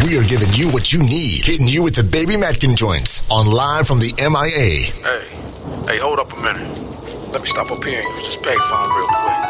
We are giving you what you need. Hitting you with the Baby Matkin joints on Live from the MIA. Hey, hold up a minute. Let me stop up here and use this payphone real quick.